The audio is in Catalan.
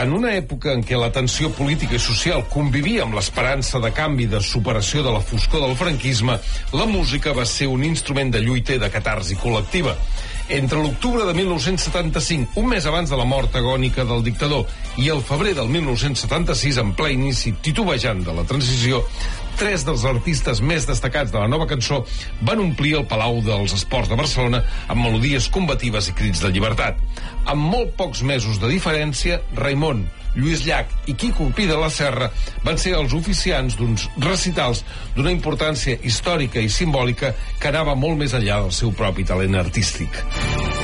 En una època en què la tensió política i social convivia amb l'esperança de canvi de superació de la foscor del franquisme, la música va ser un instrument de lluita i de catarsi col·lectiva. Entre l'octubre de 1975, un mes abans de la mort agònica del dictador, i el febrer del 1976, en ple inici titubejant de la transició, 3 dels artistes més destacats de la nova cançó van omplir el Palau dels Esports de Barcelona amb melodies combatives i crits de llibertat. Amb molt pocs mesos de diferència, Raimon, Lluís Llach i Quico Pi de la Serra van ser els oficiants d'uns recitals d'una importància històrica i simbòlica que anava molt més enllà del seu propi talent artístic.